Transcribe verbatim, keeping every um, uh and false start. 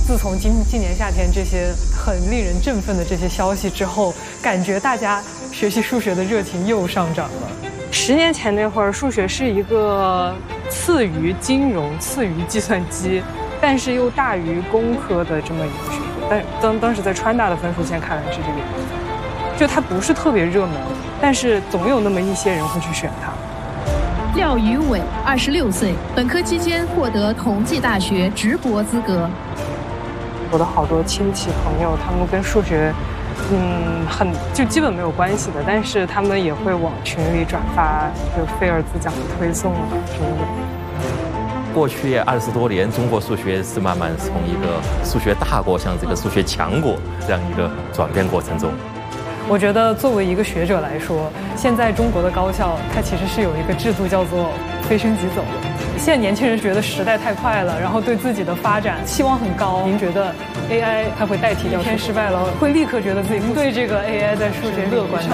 自从今今年夏天这些很令人振奋的这些消息之后，感觉大家学习数学的热情又上涨了。十年前那会儿，数学是一个次于金融、次于计算机，但是又大于工科的这么一个学科。但当当时在川大的分数线看来是这个样子，就它不是特别热门，但是总有那么一些人会去选它。 廖宇伟，二十六岁，本科期间获得同济大学直博资格。 我的好多亲戚朋友，他们跟数学，嗯，很就基本没有关系的，但是他们也会往群里转发就菲尔兹奖的推送啊什么的。 过去二十多年，中国数学是慢慢从一个数学大国向这个数学强国这样一个转变过程中。 我觉得作为一个学者来说，现在中国的高校它其实是有一个制度叫做非升即走的。现在年轻人觉得时代太快了，然后对自己的发展期望很高。您觉得 A I 它会代替掉？一天失败了，会立刻觉得自己对这个 A I 在数学乐观的。